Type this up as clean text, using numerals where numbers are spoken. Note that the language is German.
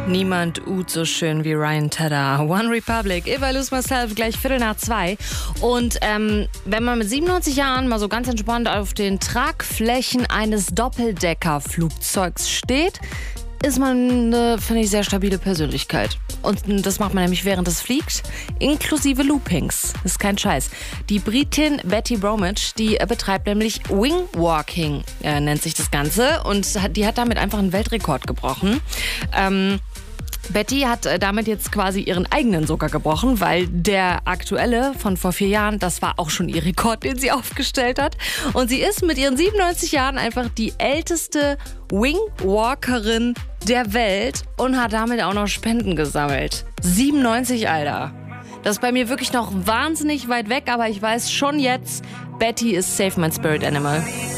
Niemand so schön wie Ryan Tedder. One Republic, If I Lose Myself, gleich 2:15. Und wenn man mit 97 Jahren mal so ganz entspannt auf den Tragflächen eines Doppeldeckerflugzeugs steht, ist man eine, finde ich, sehr stabile Persönlichkeit. Und das macht man nämlich, während es fliegt, inklusive Loopings. Das ist kein Scheiß. Die Britin Betty Bromwich, die betreibt nämlich Wingwalking, nennt sich das Ganze. Und die hat damit einfach einen Weltrekord gebrochen. Betty hat damit jetzt quasi ihren eigenen sogar gebrochen, weil der aktuelle von vor 4 Jahren, das war auch schon ihr Rekord, den sie aufgestellt hat. Und sie ist mit ihren 97 Jahren einfach die älteste Wingwalkerin der Welt und hat damit auch noch Spenden gesammelt. 97, Alter. Das ist bei mir wirklich noch wahnsinnig weit weg, aber ich weiß schon jetzt, Betty ist safe mein Spirit Animal.